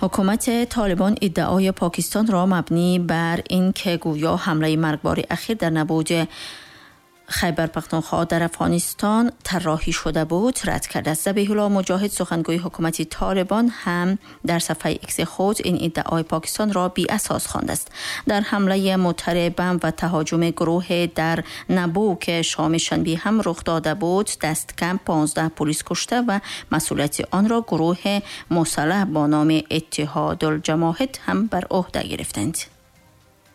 حکومت طالبان ادعای پاکستان را مبنی بر این که گویا حمله مرگبار اخیر در نبرد خیبر پختونخوا در افغانستان طراحی شده بود رد کرده است. ذبیح الله مجاهد سخنگوی حکومت طالبان هم در صفحه ایکس خود این ادعای پاکستان را بی اساس خوانده است. در حمله موتر بم و تهاجم گروه در نبو که شام شنبه هم رخ داده بود دست کم 15 پلیس کشته و مسئولیت آن را گروه مسلح با نام اتحاد الجماهد هم بر عهده گرفتند.